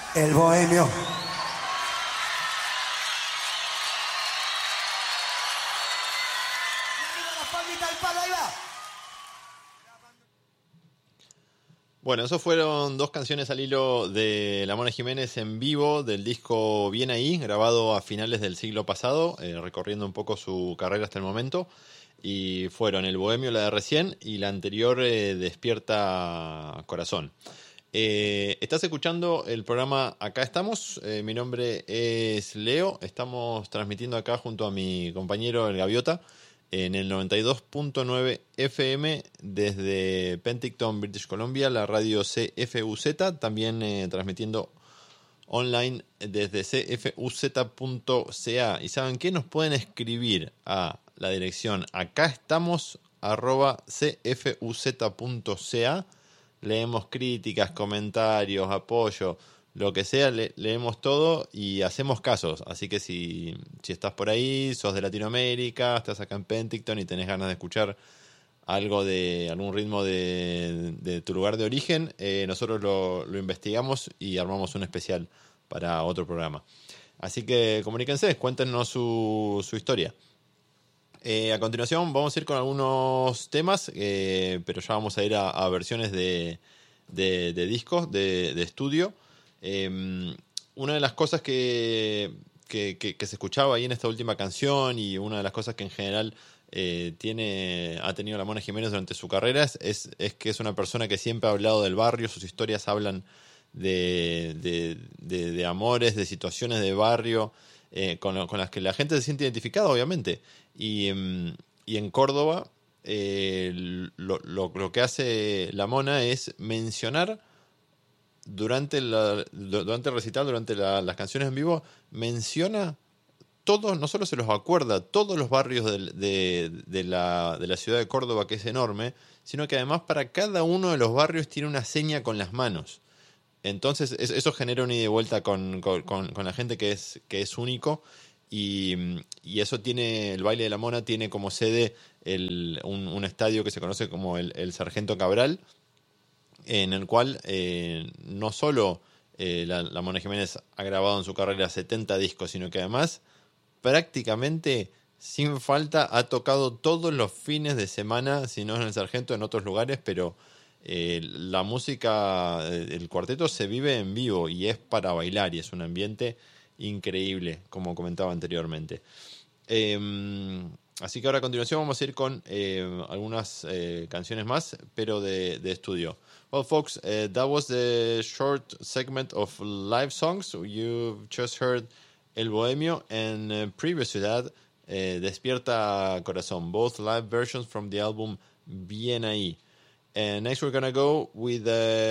El Bohemio. Bueno, esos fueron dos canciones al hilo de La Mona Jiménez en vivo del disco Bien Ahí, grabado a finales del siglo pasado, recorriendo un poco su carrera hasta el momento. Y fueron El Bohemio, la de recién, y la anterior, Despierta Corazón. Estás escuchando el programa Acá Estamos. Mi nombre es Leo. Estamos transmitiendo acá junto a mi compañero El Gaviota en el 92.9 FM desde Penticton, British Columbia, la radio CFUZ, también transmitiendo online desde cfuz.ca. ¿Y saben qué? Nos pueden escribir a la dirección acáestamos@cfuz.ca. Leemos críticas, comentarios, apoyo, lo que sea, leemos todo y hacemos casos. Así que si estás por ahí, sos de Latinoamérica, estás acá en Penticton y tenés ganas de escuchar algo de algún ritmo de tu lugar de origen, nosotros lo investigamos y armamos un especial para otro programa. Así que comuníquense, cuéntenos su historia. A continuación vamos a ir con algunos temas, pero ya vamos a ir a versiones de discos, de estudio. Una de las cosas que se escuchaba ahí en esta última canción, y una de las cosas que en general ha tenido la Mona Jiménez durante su carrera, es que es una persona que siempre ha hablado del barrio. Sus historias hablan de amores, de situaciones de barrio, con las que la gente se siente identificada, obviamente. Y en Córdoba, lo que hace la Mona es mencionar durante el recital, durante las canciones en vivo, menciona todos, no solo se los acuerda, todos los barrios de la ciudad de Córdoba, que es enorme, sino que además para cada uno de los barrios tiene una seña con las manos. Entonces eso genera una ida y vuelta con la gente que es único. Y eso tiene, el baile de la Mona tiene como sede un estadio que se conoce como el Sargento Cabral, en el cual no solo la Mona Jiménez ha grabado en su carrera 70 discos, sino que además prácticamente sin falta ha tocado todos los fines de semana, si no en el Sargento, en otros lugares, pero la música, el cuarteto se vive en vivo y es para bailar, y es un ambiente increíble, como comentaba anteriormente. Así que ahora a continuación vamos a ir con algunas canciones más, pero de estudio. Well, folks, that was the short segment of live songs. You've just heard El Bohemio, and previous to that, Despierta Corazón, both live versions from the album Bien Ahí. And next we're gonna go with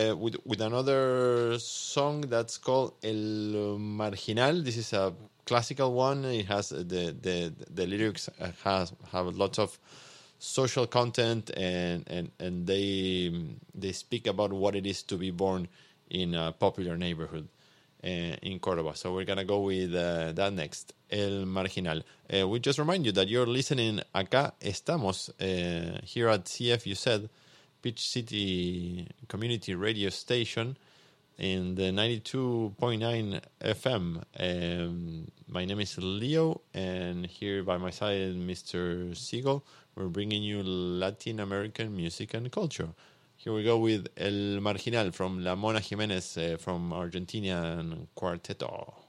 another song that's called El Marginal. This is a classical one. It has the lyrics have lots of social content, and they speak about what it is to be born in a popular neighborhood in Córdoba. So we're gonna go with that next, El Marginal. We just remind you that you're listening Acá Estamos here at CFUZ, Peach City Community Radio Station, in the 92.9 FM. My name is Leo, and here by my side, Mr. Siegel. We're bringing you Latin American music and culture. Here we go with El Marginal from La Mona Jiménez from Argentinian Quarteto.